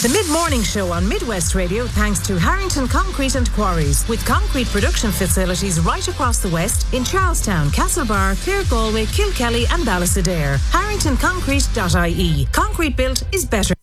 The Mid-Morning Show on Midwest Radio thanks to Harrington Concrete and Quarries, with concrete production facilities right across the West in Charlestown, Castlebar, Clare Galway, Kilkelly and Ballysadare. HarringtonConcrete.ie. Concrete built is better.